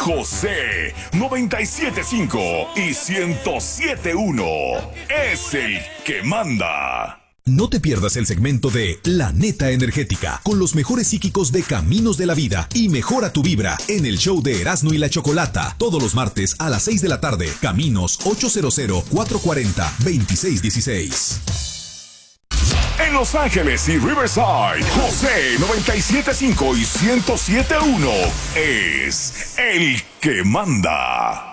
José 97.5 y 107.1 es el que manda. No te pierdas el segmento de La Neta Energética con los mejores psíquicos de Caminos de la Vida y mejora tu vibra en el show de Erasmo y la Chocolata todos los martes a las 6 de la tarde. Caminos 800-440-2616. En Los Ángeles y Riverside, José 97.5 y 107.1 es el que manda.